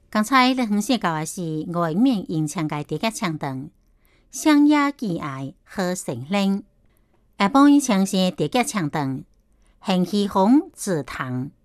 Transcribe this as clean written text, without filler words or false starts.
刚才你分析到的是外面用枪界地格枪灯，乡野寄爱好成灵。下晡枪是地格枪灯，行气风止堂。